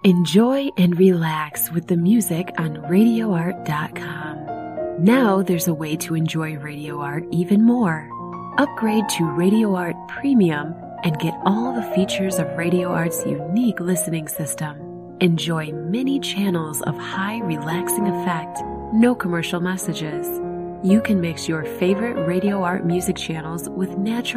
Enjoy and relax with the music on RadioArt.com. Now there's a way to enjoy Radio Art even more. Upgrade to Radio Art Premium and get all the features of Radio Art's unique listening system. Enjoy many channels of high relaxing effect, no commercial messages. You can mix your favorite Radio Art music channels with natural